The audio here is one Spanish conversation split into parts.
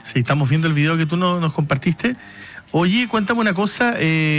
Sí, estamos viendo el video que tú nos compartiste. Oye, cuéntame una cosa,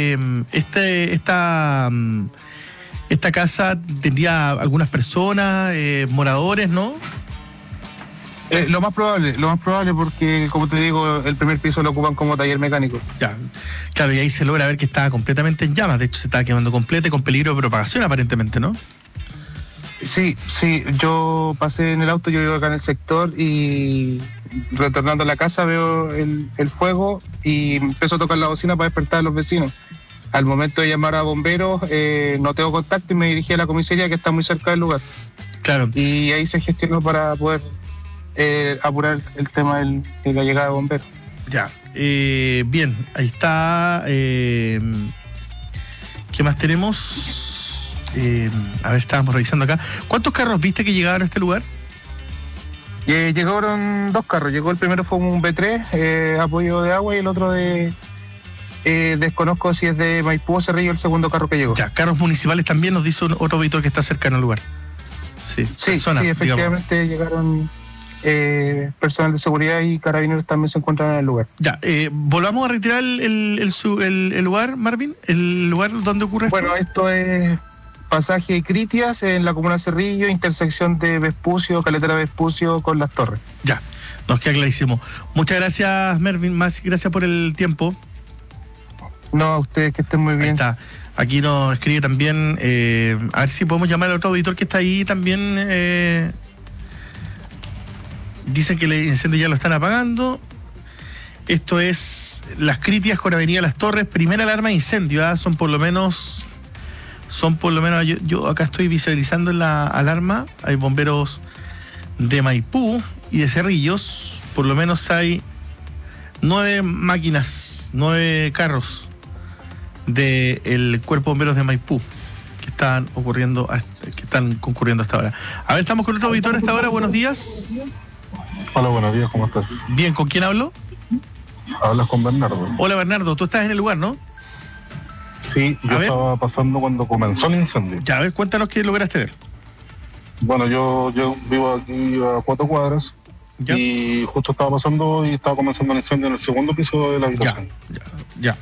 esta casa tendría algunas personas, moradores, ¿no? Lo más probable porque, como te digo, el primer piso lo ocupan como taller mecánico. Ya, claro, y ahí se logra ver que estaba completamente en llamas, de hecho se estaba quemando completo y con peligro de propagación aparentemente, ¿no? Sí, yo pasé en el auto, yo vivo acá en el sector y retornando a la casa veo el fuego y empiezo a tocar la bocina para despertar a los vecinos. Al momento de llamar a bomberos, no tengo contacto y me dirigí a la comisaría que está muy cerca del lugar. Claro. Y ahí se gestionó para poder apurar el tema de la llegada de bomberos. Ya, bien, ahí está. ¿Qué más tenemos? A ver, estábamos revisando acá. ¿Cuántos carros viste que llegaban a este lugar? Llegaron 2 carros. Llegó el primero, fue un B3, apoyo de agua, y el otro desconozco si es de Maipú o Cerrillo, el segundo carro que llegó. Ya, carros municipales también, nos dice otro auditor que está cercano al lugar. Sí, personas, efectivamente, digamos. Llegaron personal de seguridad y carabineros también se encuentran en el lugar. Ya, volvamos a retirar el lugar, Marvin, el lugar donde ocurre esto. Bueno, esto es pasaje Critias en la comuna de Cerrillo, intersección de Vespucio, Caletera Vespucio con Las Torres. Ya, nos queda clarísimo. Muchas gracias, Marvin, más gracias por el tiempo. No, a ustedes que estén muy bien. Ahí está. Aquí nos escribe también, a ver si podemos llamar al otro auditor que está ahí también. Dicen que el incendio ya lo están apagando. Esto es Las Critias con Avenida Las Torres, primera alarma de incendio, ¿eh? Son por lo menos, yo acá estoy visualizando la alarma, hay bomberos de Maipú y de Cerrillos, por lo menos hay 9 máquinas, 9 carros del Cuerpo de Bomberos de Maipú que están concurriendo hasta ahora. A ver, estamos con otro auditor hasta ahora, buenos días. Hola, buenos días, ¿cómo estás? Bien, ¿con quién hablo? Hablas con Bernardo. Hola Bernardo, tú estás en el lugar, ¿no? Sí, yo estaba pasando cuando comenzó el incendio. Ya, a ver, cuéntanos qué lograste ver. Bueno, yo vivo aquí a 4 cuadras. ¿Ya? Y justo estaba pasando y estaba comenzando el incendio en el segundo piso de la habitación. Ya.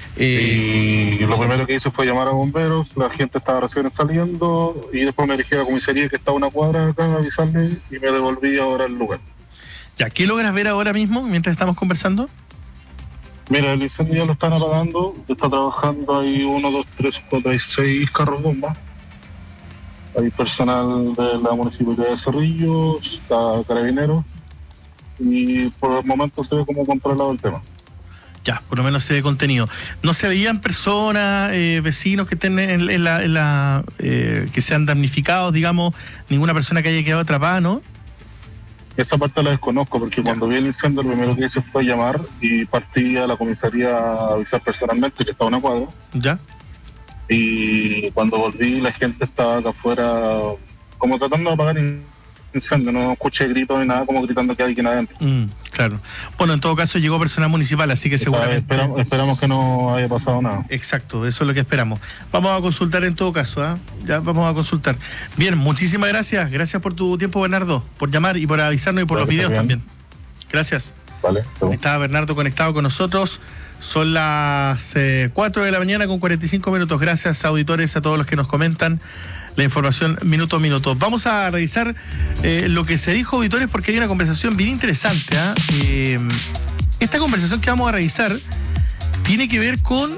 Y lo primero que hice fue llamar a bomberos, la gente estaba recién saliendo y después me dirigí a la comisaría que estaba a 1 cuadra acá a avisarle y me devolví ahora al lugar. Ya, ¿qué logras ver ahora mismo mientras estamos conversando? Mira, el incendio ya lo están apagando, está trabajando ahí 1, 2, 3, 4, 6 carros bomba. Hay personal de la municipalidad de Cerrillos, está carabineros y por el momento se ve como controlado el tema. Ya, por lo menos se ve contenido. ¿No se veían personas, vecinos que estén que sean damnificados, digamos, ninguna persona que haya quedado atrapada, no? Esa parte la desconozco porque cuando vi el incendio lo primero que hice fue llamar y partí a la comisaría a avisar personalmente que estaba a 1 cuadra. Ya. Y cuando volví la gente estaba acá afuera como tratando de apagar el incendio, no escuché gritos ni nada, como gritando que hay alguien adentro. Claro. Bueno, en todo caso llegó personal municipal, así que seguramente... Esperamos que no haya pasado nada. Exacto, eso es lo que esperamos. Vamos a consultar en todo caso, ¿eh? Ya vamos a consultar. Bien, muchísimas gracias. Gracias por tu tiempo, Bernardo, por llamar y por avisarnos y por los videos también. Gracias. Vale. Estaba Bernardo conectado con nosotros. Son las 4 de la mañana con 45 minutos. Gracias, auditores, a todos los que nos comentan la información minuto a minuto. Vamos a revisar lo que se dijo, auditores, porque hay una conversación bien interesante. Esta conversación que vamos a revisar tiene que ver con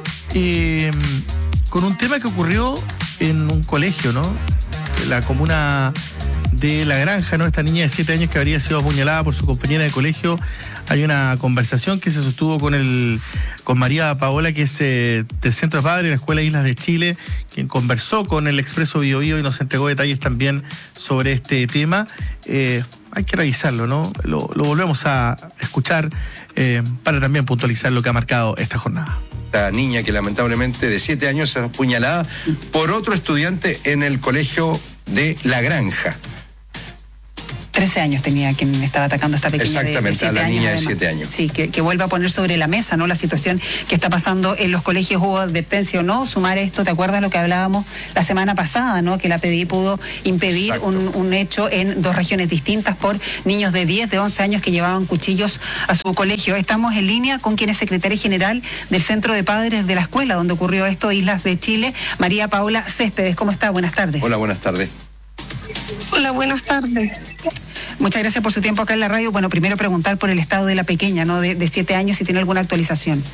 un tema que ocurrió en un colegio, ¿no? En la comuna de La Granja, ¿no? Esta niña de 7 años que habría sido apuñalada por su compañera de colegio. Hay una conversación que se sostuvo con María Paola, que es del Centro de Padres de la Escuela Islas de Chile, quien conversó con el Expreso Biobío y nos entregó detalles también sobre este tema. Hay que revisarlo, ¿no? Lo volvemos a escuchar para también puntualizar lo que ha marcado esta jornada. Esta niña que lamentablemente de 7 años es apuñalada por otro estudiante en el colegio de La Granja. 13 años tenía quien estaba atacando a esta pequeña. Exactamente, de 7 a la niña de además. 7 años. Sí, que vuelva a poner sobre la mesa, ¿no?, la situación que está pasando en los colegios. ¿Hubo advertencia o no? Sumar esto, ¿te acuerdas lo que hablábamos la semana pasada, ¿no?, que la PDI pudo impedir un hecho en 2 regiones distintas por niños de 10, de 11 años que llevaban cuchillos a su colegio? Estamos en línea con quien es secretaria general del Centro de Padres de la escuela donde ocurrió esto, Islas de Chile, María Paula Céspedes. ¿Cómo está? Buenas tardes. Hola, buenas tardes. Hola, buenas tardes. Muchas gracias por su tiempo acá en la radio. Bueno, primero preguntar por el estado de la pequeña, ¿no?, de 7 años, si tiene alguna actualización.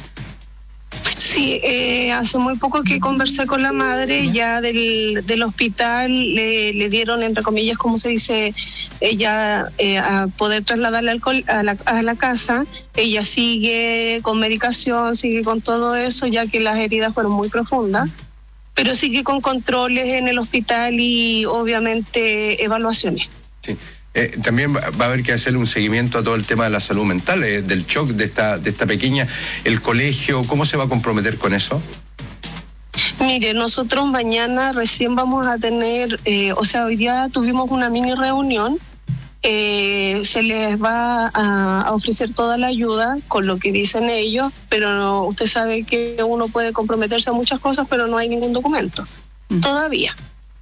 Sí, hace muy poco que conversé con la madre ya del hospital, le dieron, entre comillas, como se dice, ella a poder trasladarla a la casa. Ella sigue con medicación, sigue con todo eso, ya que las heridas fueron muy profundas, pero sigue con controles en el hospital y obviamente evaluaciones. Sí. También va a haber que hacerle un seguimiento a todo el tema de la salud mental, del shock de esta pequeña. El colegio, ¿cómo se va a comprometer con eso? Mire, nosotros mañana recién vamos a tener, hoy día tuvimos una mini reunión. Se les va a ofrecer toda la ayuda con lo que dicen ellos, pero no, usted sabe que uno puede comprometerse a muchas cosas, pero no hay ningún documento todavía.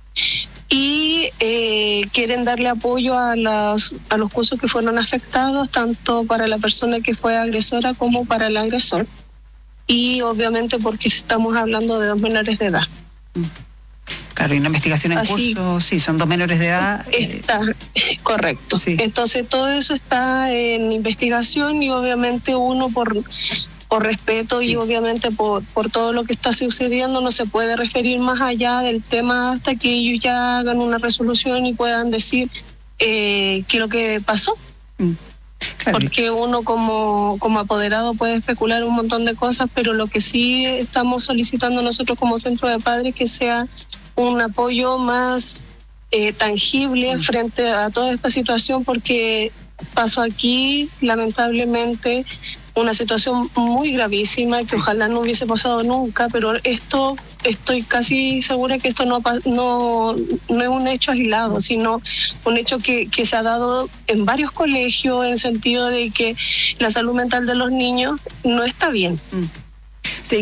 Y quieren darle apoyo a los cursos que fueron afectados, tanto para la persona que fue agresora como para el agresor. Y obviamente porque estamos hablando de 2 menores de edad. Claro, y una investigación en curso, sí, son 2 menores de edad. Está correcto. Sí. Entonces todo eso está en investigación y obviamente uno por respeto y obviamente por todo lo que está sucediendo no se puede referir más allá del tema hasta que ellos ya hagan una resolución y puedan decir qué es lo que pasó. Claro. Porque uno como apoderado puede especular un montón de cosas, pero lo que sí estamos solicitando nosotros como Centro de Padres que sea un apoyo más tangible frente a toda esta situación, porque pasó aquí lamentablemente una situación muy gravísima que ojalá no hubiese pasado nunca, pero esto estoy casi segura que esto no es un hecho aislado, sino un hecho que se ha dado en varios colegios, en sentido de que la salud mental de los niños no está bien. Sí,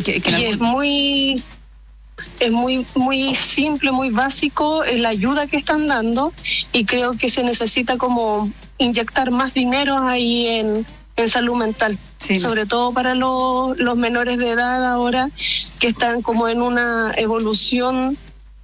y es muy simple, muy básico la ayuda que están dando, y creo que se necesita como inyectar más dinero ahí en salud mental, sobre todo para los menores de edad ahora que están como en una evolución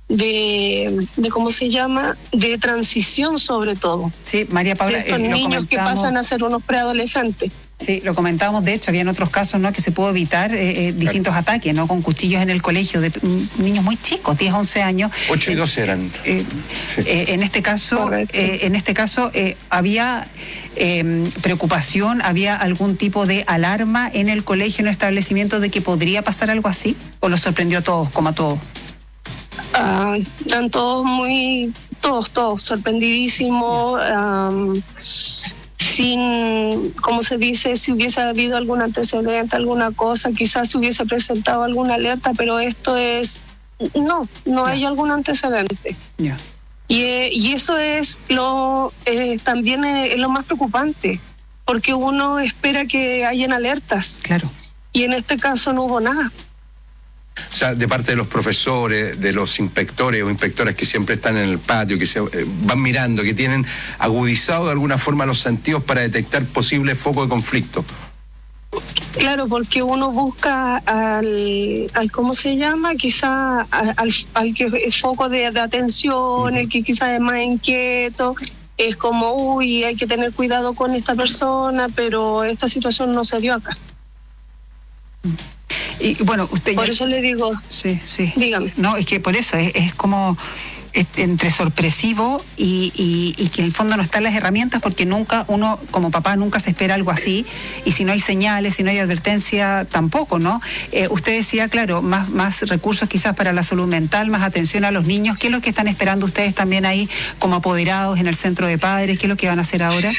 de ¿cómo se llama?, de transición, sobre todo. Sí, María Paula, estos niños que pasan a ser unos preadolescentes. Sí, lo comentábamos, de hecho, había en otros casos, ¿no?, que se pudo evitar distintos ataques, ¿no?, con cuchillos en el colegio de niños muy chicos, 10, 11 años. 8 y 12 eran. En este caso, había preocupación, había algún tipo de alarma en el colegio, en el establecimiento, de que podría pasar algo así, ¿o los sorprendió a todos, como a todos? Están todos sorprendidísimos. Sin, como se dice, si hubiese habido algún antecedente, alguna cosa, quizás se hubiese presentado alguna alerta, pero esto no hay algún antecedente. Y eso es también es lo más preocupante, porque uno espera que hayan alertas. Claro. Y en este caso no hubo nada. O sea, de parte de los profesores, de los inspectores o inspectoras que siempre están en el patio, que se van mirando, que tienen agudizado de alguna forma los sentidos para detectar posibles focos de conflicto. Claro, porque uno busca al ¿cómo se llama? Quizá al que es foco de atención, el que quizás es más inquieto. Es como, hay que tener cuidado con esta persona, pero esta situación no se dio acá. Y bueno, usted por eso le digo. Sí. Dígame. No, es que por eso es como entre sorpresivo y que en el fondo no están las herramientas, porque nunca uno como papá nunca se espera algo así, y si no hay señales, si no hay advertencia tampoco, ¿no? Usted decía, claro, más recursos quizás para la salud mental, más atención a los niños. ¿Qué es lo que están esperando ustedes también ahí como apoderados en el Centro de Padres? ¿Qué es lo que van a hacer ahora?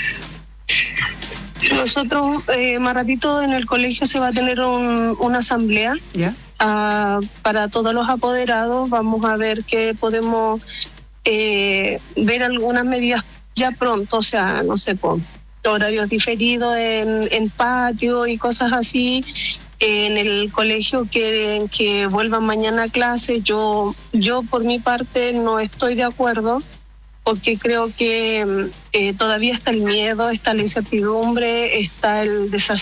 Nosotros más ratito en el colegio se va a tener una asamblea. ¿Ya? Para todos los apoderados. Vamos a ver que podemos ver algunas medidas ya pronto, o sea, no sé, por horarios diferidos en patio y cosas así. En el colegio quieren que vuelvan mañana a clase. Yo por mi parte no estoy de acuerdo, porque creo que todavía está el miedo, está la incertidumbre, está el desastre